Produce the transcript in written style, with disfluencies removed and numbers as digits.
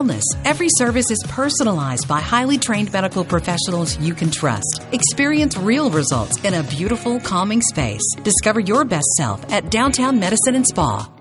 wellness. Every service is personalized by highly trained medical professionals you can trust. Experience real results in a beautiful, calming space. Discover your best self at Downtown Medicine and Spa.